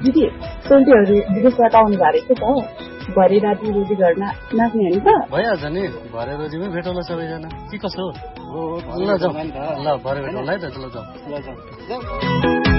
दिदी सोल्टीहरू विदेशबाट आउनु भएको रहेछ त भरे राति रोटी घर नाच्ने होइन त भइहाल्छ नि भरे रोटीमै भेटौँला सबैजना के कसो हो ल जाउँ ल भरे भेटौँला है त ल जाउँ